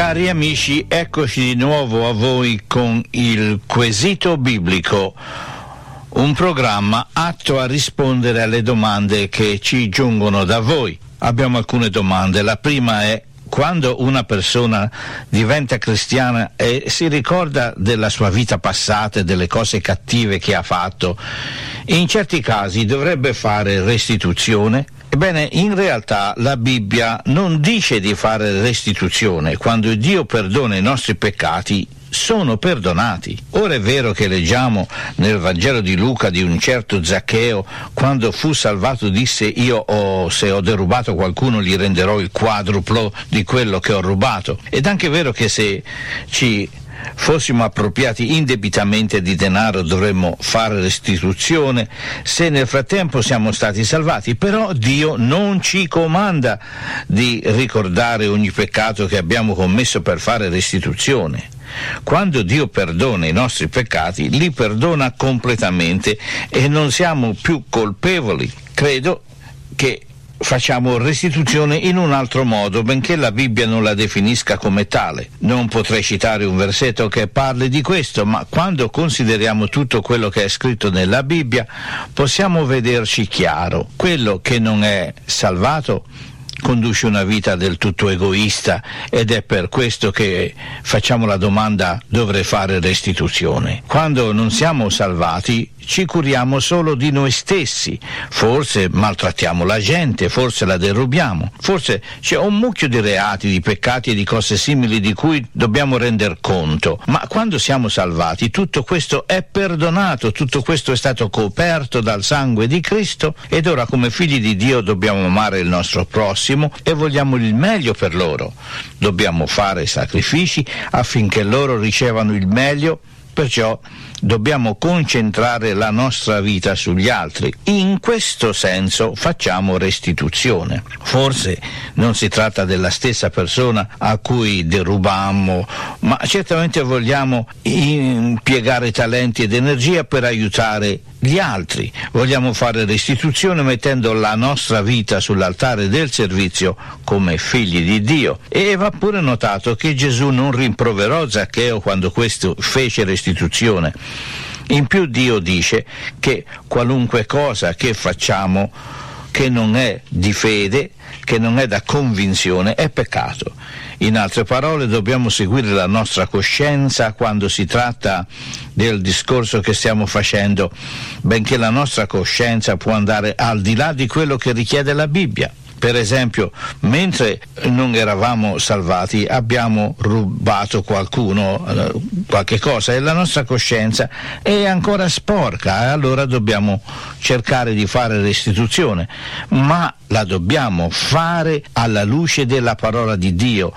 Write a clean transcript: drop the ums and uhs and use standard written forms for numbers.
Cari amici, eccoci di nuovo a voi con il Quesito Biblico, un programma atto a rispondere alle domande che ci giungono da voi. Abbiamo alcune domande. La prima è: quando una persona diventa cristiana e si ricorda della sua vita passata e delle cose cattive che ha fatto, in certi casi dovrebbe fare restituzione? Ebbene, in realtà la Bibbia non dice di fare restituzione. Quando Dio perdona i nostri peccati, sono perdonati. Ora è vero che leggiamo nel Vangelo di Luca di un certo Zaccheo, quando fu salvato disse: se ho derubato qualcuno gli renderò il quadruplo di quello che ho rubato. Ed anche è vero che se ci fossimo appropriati indebitamente di denaro dovremmo fare restituzione se nel frattempo siamo stati salvati, però Dio non ci comanda di ricordare ogni peccato che abbiamo commesso per fare restituzione. Quando Dio perdona i nostri peccati, li perdona completamente e non siamo più colpevoli. Credo che facciamo restituzione in un altro modo, benché la Bibbia non la definisca come tale. Non potrei citare un versetto che parli di questo, ma quando consideriamo tutto quello che è scritto nella Bibbia, possiamo vederci chiaro. Quello che non è salvato conduce una vita del tutto egoista, ed è per questo che facciamo la domanda: dovrei fare restituzione? Quando non siamo salvati ci curiamo solo di noi stessi, forse maltrattiamo la gente, forse la derubiamo, forse c'è un mucchio di reati, di peccati e di cose simili di cui dobbiamo render conto, ma quando siamo salvati tutto questo è perdonato, tutto questo è stato coperto dal sangue di Cristo, ed ora come figli di Dio dobbiamo amare il nostro prossimo e vogliamo il meglio per loro. Dobbiamo fare sacrifici affinché loro ricevano il meglio, perciò dobbiamo concentrare la nostra vita sugli altri. In questo senso facciamo restituzione. Forse non si tratta della stessa persona a cui derubammo, ma certamente vogliamo impiegare talenti ed energia per aiutare gli altri. Vogliamo fare restituzione mettendo la nostra vita sull'altare del servizio come figli di Dio. E va pure notato che Gesù non rimproverò Zaccheo quando questo fece restituzione. In più Dio dice che qualunque cosa che facciamo che non è di fede, che non è da convinzione, è peccato. In altre parole, dobbiamo seguire la nostra coscienza quando si tratta del discorso che stiamo facendo, benché la nostra coscienza può andare al di là di quello che richiede la Bibbia. Per esempio, mentre non eravamo salvati abbiamo rubato qualche cosa, e la nostra coscienza è ancora sporca, e allora dobbiamo cercare di fare restituzione, ma la dobbiamo fare alla luce della parola di Dio,